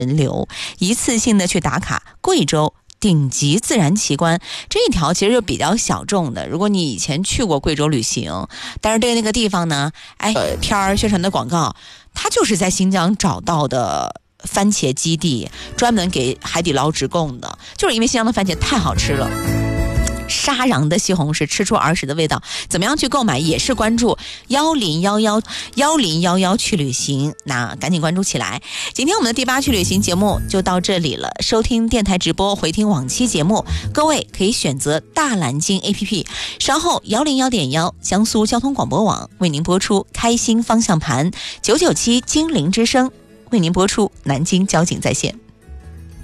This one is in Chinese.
人流，一次性的去打卡贵州顶级自然奇观。这一条其实就比较小众的，如果你以前去过贵州旅行，但是对那个地方呢片宣传的广告，它就是在新疆找到的番茄基地，专门给海底捞直供的，就是因为新疆的番茄太好吃了，沙瓤的西红柿，吃出儿时的味道。怎么样去购买？也是关注1011去旅行，那赶紧关注起来。今天我们的第8去旅行节目就到这里了。收听电台直播，回听往期节目，各位可以选择大蓝鲸 APP。稍后101.1江苏交通广播网为您播出开心方向盘，997精灵之声为您播出南京交警在线。